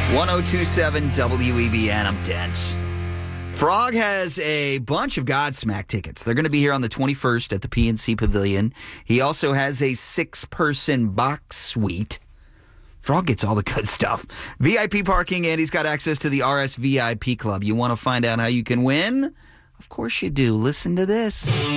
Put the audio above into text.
1027 WEBN. I'm Dent. Frog has a bunch of Godsmack tickets. They're going to be here on the 21st at the PNC Pavilion. He also has a 6-person box suite. Frog gets all the good stuff. VIP parking, and he's got access to the RSVIP Club. You want to find out how you can win? Of course you do. Listen to this.